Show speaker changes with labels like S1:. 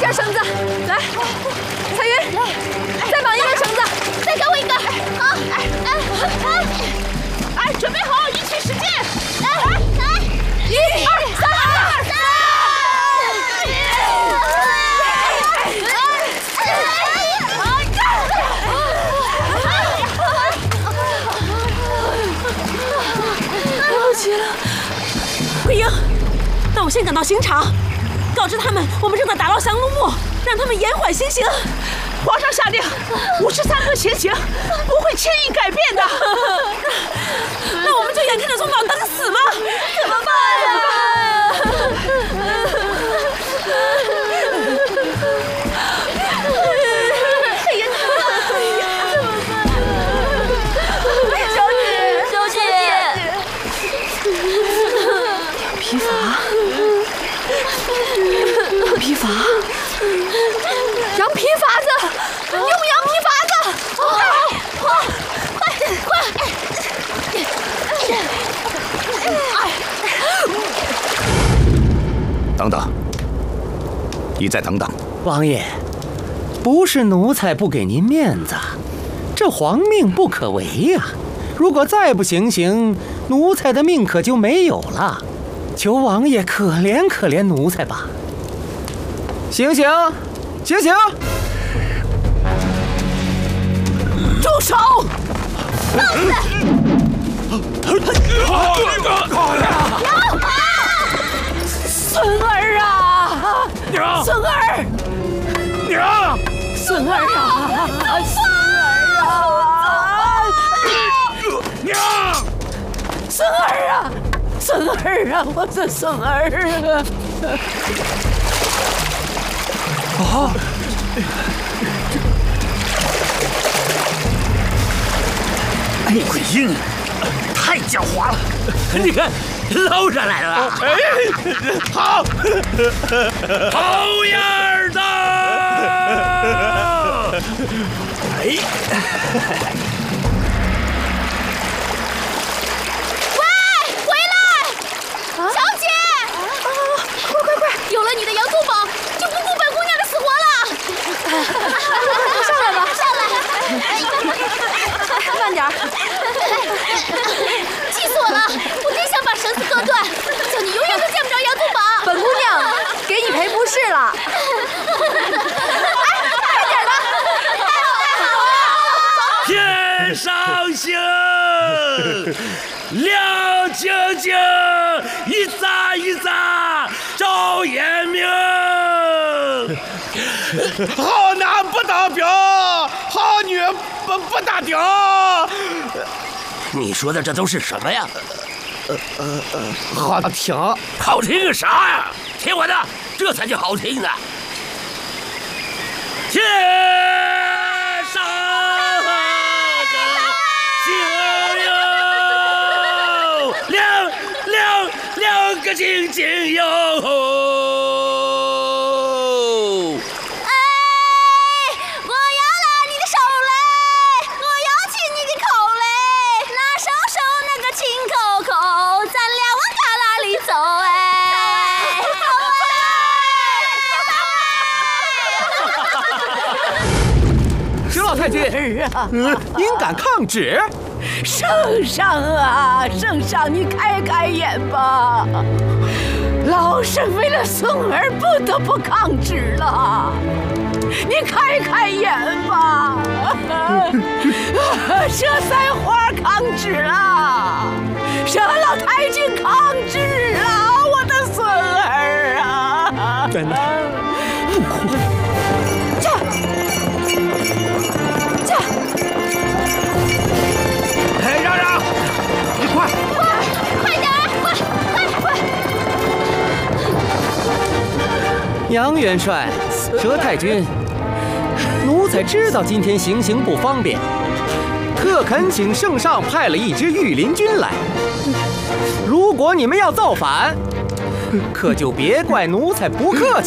S1: 根绳子，来，彩云，再绑一根绳子，
S2: 再给我一个。好，
S3: 哎，准备好，一起使劲！
S2: 来，
S1: 1、2、3。
S4: 桂英，那我先赶到刑场，告知他们我们正在打捞降龙木，让他们延缓行刑。
S3: 皇上下令，53个行刑不会轻易改变的。
S4: 那我们就眼看着从港等死吗？
S1: 怎么办呀？
S4: 皮筏，
S1: 羊皮筏子，用羊皮筏子，快！
S5: 等等，你再等等。
S6: 王爷，不是奴才不给您面子，这皇命不可违呀。如果再不行刑，奴才的命可就没有了。求王爷可怜可怜奴才吧。行刑！
S4: 住手！孙儿啊！
S7: 娘！
S4: 孙儿！
S7: 娘！
S4: 孙儿啊！
S7: 娘！
S4: 孙儿啊！孙儿啊！我的孙儿啊！
S7: 啊！
S8: 桂英太狡猾了，你看捞上来了。
S7: 哎，好，好样的！
S8: 哎。
S2: 有了你的羊头宝，就不顾本姑娘的死活了。
S1: 上来吧，慢点。
S2: 气死我了！我真想把绳子割断，叫你永远都见不着羊头宝。
S1: 本姑娘给你赔不是了。快点的！
S8: 天上星，亮晶晶，一眨一眨照眼明。
S7: 好男不当兵，好女不打顶。
S8: 你说的这都是什么呀？
S7: 好听，
S8: 好听个啥呀？听我的，这才叫好听呢。天上星哟，亮个晶晶哟。
S6: 太君，您敢抗旨？
S4: 圣上啊，圣上，你开开眼吧！老身为了孙儿，不得不抗旨了。你开开眼吧！佘三花抗旨了，佘老太君抗旨了，我的孙儿啊！
S6: 奶奶，不哭。
S7: 哎，让让，你快
S2: 点，快！
S6: 杨元帅，佘太君，奴才知道今天行刑不方便，特恳请圣上派了一支御林军来。如果你们要造反，可就别怪奴才不客气。